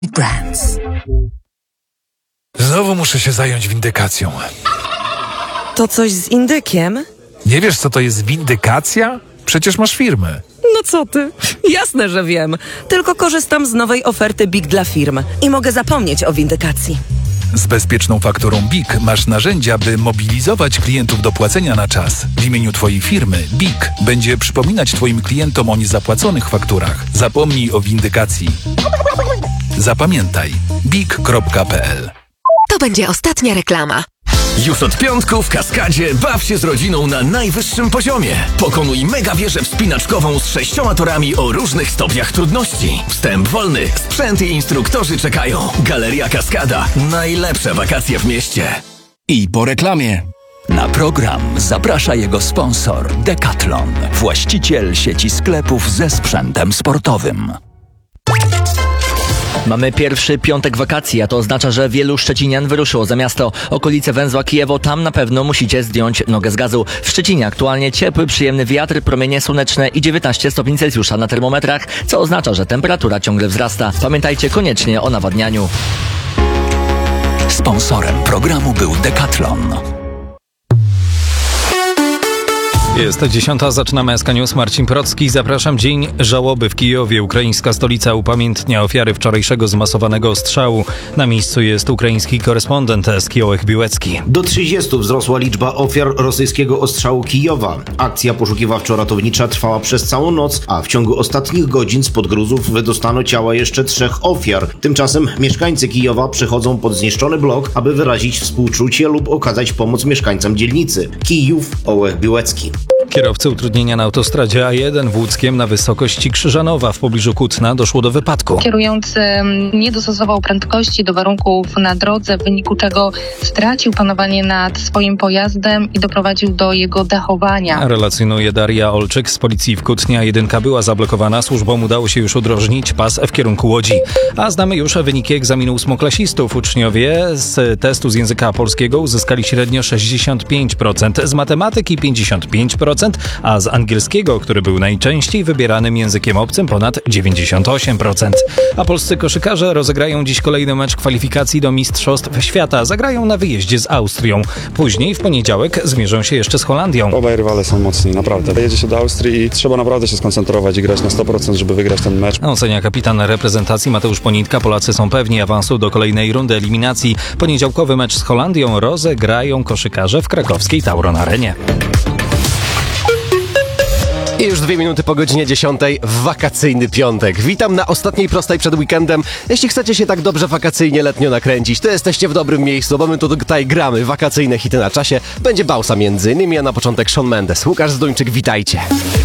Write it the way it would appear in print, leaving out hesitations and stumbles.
Brands. Znowu muszę się zająć windykacją. To coś z indykiem? Nie wiesz, co to jest windykacja? Przecież masz firmę. No co ty? Jasne, że wiem. Tylko korzystam z nowej oferty BIG dla firm i mogę zapomnieć o windykacji. Z bezpieczną fakturą BIG masz narzędzia, by mobilizować klientów do płacenia na czas. W imieniu Twojej firmy BIG będzie przypominać Twoim klientom o niezapłaconych fakturach. Zapomnij o windykacji. Zapamiętaj. BIG.pl. To będzie ostatnia reklama. Już od piątku w Kaskadzie baw się z rodziną na najwyższym poziomie. Pokonuj mega wieżę wspinaczkową z 6 torami o różnych stopniach trudności. Wstęp wolny, sprzęt i instruktorzy czekają. Galeria Kaskada. Najlepsze wakacje w mieście. I po reklamie. Na program zaprasza jego sponsor Decathlon, właściciel sieci sklepów ze sprzętem sportowym. Mamy pierwszy piątek wakacji, a to oznacza, że wielu szczecinian wyruszyło za miasto. Okolice węzła Kijewo, tam na pewno musicie zdjąć nogę z gazu. W Szczecinie aktualnie ciepły, przyjemny wiatr, promienie słoneczne i 19 stopni Celsjusza na termometrach, co oznacza, że temperatura ciągle wzrasta. Pamiętajcie koniecznie o nawadnianiu. Sponsorem programu był Decathlon. Jest 10, zaczynamy SK News. Marcin Procki. Zapraszam. Dzień żałoby w Kijowie. Ukraińska stolica upamiętnia ofiary wczorajszego zmasowanego ostrzału. Na miejscu jest ukraiński korespondent SK Ołech Biłecki. Do 30 wzrosła liczba ofiar rosyjskiego ostrzału Kijowa. Akcja poszukiwawczo-ratownicza trwała przez całą noc, a w ciągu ostatnich godzin spod gruzów wydostano ciała jeszcze 3 ofiar. Tymczasem mieszkańcy Kijowa przychodzą pod zniszczony blok, aby wyrazić współczucie lub okazać pomoc mieszkańcom dzielnicy. Kijów, Ołech Biłecki. Kierowcy utrudnienia na autostradzie A1 w Łódzkiem na wysokości Krzyżanowa w pobliżu Kutna doszło do wypadku. Kierujący nie dostosował prędkości do warunków na drodze, w wyniku czego stracił panowanie nad swoim pojazdem i doprowadził do jego dechowania. Relacjonuje Daria Olczyk z policji w Kutnie. A1 była zablokowana, służbom udało się już udrożnić pas w kierunku Łodzi. A znamy już wyniki egzaminu ósmoklasistów. Uczniowie z testu z języka polskiego uzyskali średnio 65%, z matematyki 55%, a z angielskiego, który był najczęściej wybieranym językiem obcym, ponad 98%. A polscy koszykarze rozegrają dziś kolejny mecz kwalifikacji do Mistrzostw Świata. Zagrają na wyjeździe z Austrią. Później w poniedziałek zmierzą się jeszcze z Holandią. Obaj rywale są mocni, naprawdę. Jedzie się do Austrii i trzeba naprawdę się skoncentrować i grać na 100%, żeby wygrać ten mecz. Ocenia kapitan reprezentacji Mateusz Ponitka. Polacy są pewni awansu do kolejnej rundy eliminacji. Poniedziałkowy mecz z Holandią rozegrają koszykarze w krakowskiej Tauron Arenie. I już 2 minuty po godzinie 10 w wakacyjny piątek. Witam na ostatniej prostej przed weekendem. Jeśli chcecie się tak dobrze wakacyjnie letnio nakręcić, to jesteście w dobrym miejscu, bo my tutaj gramy wakacyjne hity na czasie. Będzie Bausa między innymi, a na początek Shawn Mendes. Łukasz Zduńczyk, witajcie.